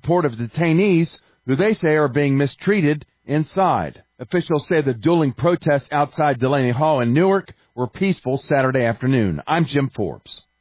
support of detainees who they say are being mistreated inside. Officials say the dueling protests outside Delaney Hall in Newark were peaceful Saturday afternoon. I'm Jim Forbes.